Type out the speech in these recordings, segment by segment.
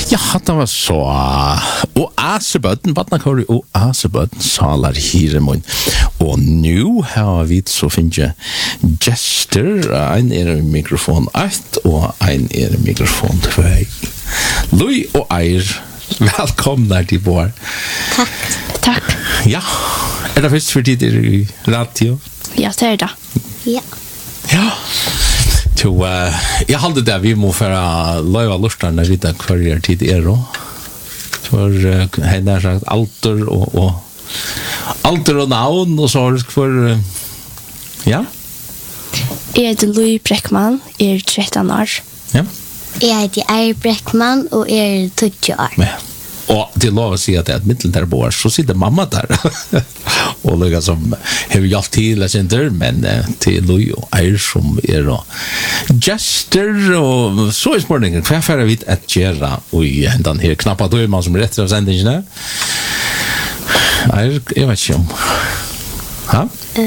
Ja, det var så. Og Asebøtten, Vatnakåri og Asebøtten, salar hiremun. Og nu har vi så finnes gestur, en i mikrofon 1 og en i mikrofon 2. Lui og Eir, velkomna til vår. Takk. Ja, det først for tid i radio? Ja, det det. Ja. Ja. Så jag hade det vi må för löva lustar när vi där kvar tid då. För henne sagt alter och alter och navn och så för ja. Jeg heter Louis Breckman, 13 år. Ja. Jeg heter Eir Breckman og 20 år. Ja. Og til lov å si at det er et middel der bor, så sitter mamma der. Og noe som har hjulpet til å kjenne, men til Louis og Eir som og gestur, og så er spørningen, hva får jeg vidt at gjøre i den her knappa døyman som retter av sendingene? Eir, jeg vet ikke om. Ha?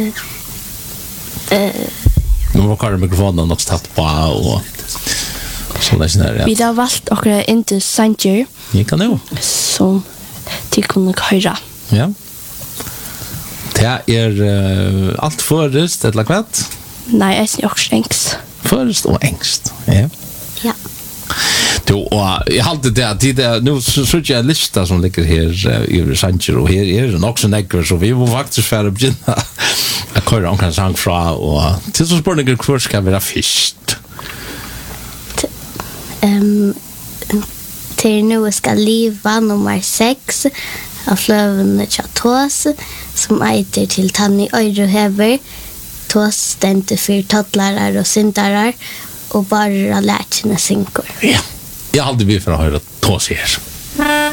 Nå må kare mikrofonen nok tatt på, og så det er sånn her, ja. Vi har valgt akkurat inn til Sanger, Jeg kan jo. som de kunne høre. Ja. Det er alt først, eller hva? Nei, jeg er også engst. Først og engst, ja. Ja. Og jeg halte det at nu så jeg en lista som ligger her i Sanger, og her er det nok så nekker, så vi må faktisk være begynne å køre omkring sang fra, og til så spørninger hvor skal være først? Til nu skal liva nummer 6 av fløvene Tjatås, som eiter til Tanni Øyrehever. Tås stendte for toddlarar og syndarar, og bare lærtene synker. Ja, jeg halte vi for å høre Tås her.